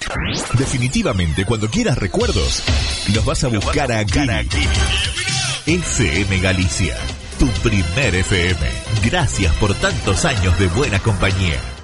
Definitivamente, cuando quieras recuerdos, los vas a buscar aquí. FM Galicia, tu primer FM. Gracias por tantos años de buena compañía.